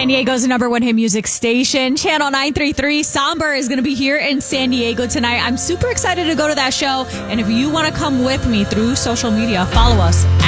Diego's #1 hit music station, Channel 933. Somber is going to be here in San Diego tonight. I'm super excited to go to that show. And if you want to come with me through social media, follow us